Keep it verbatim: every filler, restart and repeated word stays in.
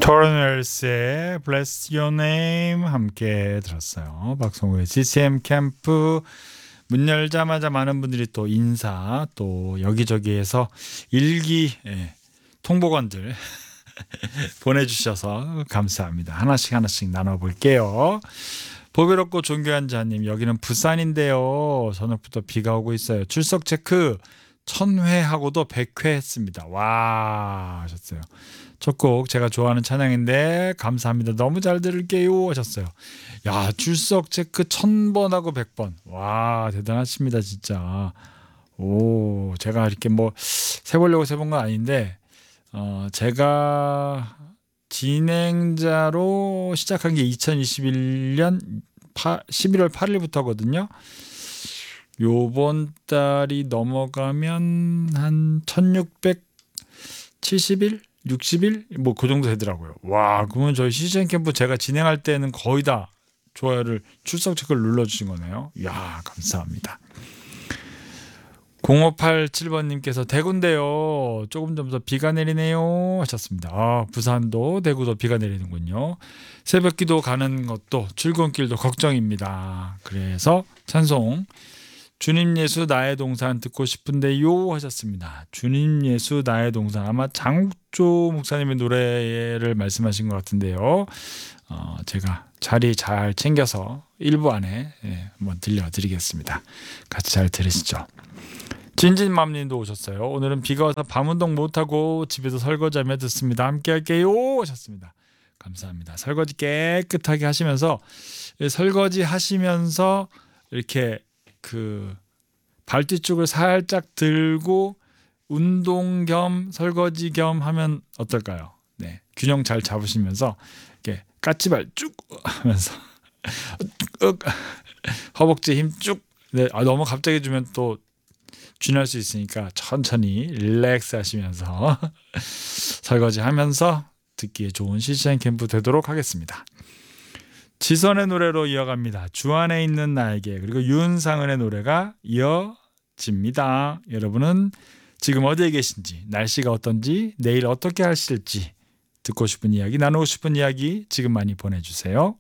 코로넬스의 Bless Your Name 함께 들었어요. 박성우의 지씨엠 캠프 문 열자마자 많은 분들이 또 인사 또 여기저기에서 일기 예, 통보건들 보내주셔서 감사합니다. 하나씩 하나씩 나눠볼게요. 보배롭고 존귀한 자님, 여기는 부산인데요. 저녁부터 비가 오고 있어요. 출석 체크 천 회 하고도 백 회 했습니다. 와 하셨어요. 첫 곡 제가 좋아하는 찬양인데 감사합니다. 너무 잘 들을게요 하셨어요. 야, 출석 체크 천 번 하고 백 번. 와, 대단하십니다 진짜. 오, 제가 이렇게 뭐 세보려고 세본 건 아닌데 어, 제가 진행자로 시작한 게 이천이십일 년 십일월 팔일부터거든요. 요번 달이 넘어가면 한 천육백칠십 일? 육십 일? 뭐 그 정도 되더라고요. 와, 그러면 저희 시즌 캠프 제가 진행할 때는 거의 다 좋아요를 출석 체크를 눌러주신 거네요. 이야, 감사합니다. 공오팔칠 번님께서 대구인데요. 조금 좀 더 비가 내리네요 하셨습니다. 아, 부산도 대구도 비가 내리는군요. 새벽기도 가는 것도 출근길도 걱정입니다. 그래서 찬송 주님 예수 나의 동산 듣고 싶은데요 하셨습니다. 주님 예수 나의 동산, 아마 장욱조 목사님의 노래를 말씀하신 것 같은데요. 어, 제가 자리 잘 챙겨서 일부 안에 예, 한번 들려드리겠습니다. 같이 잘 들으시죠. 진진맘님도 오셨어요. 오늘은 비가 와서 밤운동 못하고 집에서 설거지하며 듣습니다. 함께 할게요 하셨습니다. 감사합니다. 설거지 깨끗하게 하시면서 설거지 하시면서 이렇게 그 발뒤 쪽을 살짝 들고 운동 겸 설거지 겸 하면 어떨까요? 네, 균형 잘 잡으시면서 이렇게 까치발 쭉 하면서 허벅지 힘 쭉. 네, 아, 너무 갑자기 주면 또 쥐날 수 있으니까 천천히 릴렉스 하시면서 설거지 하면서 듣기에 좋은 시시한 캠프 되도록 하겠습니다. 지선의 노래로 이어갑니다. 주 안에 있는 나에게. 그리고 윤상은의 노래가 이어집니다. 여러분은 지금 어디에 계신지, 날씨가 어떤지, 내일 어떻게 하실지 듣고 싶은 이야기, 나누고 싶은 이야기 지금 많이 보내주세요.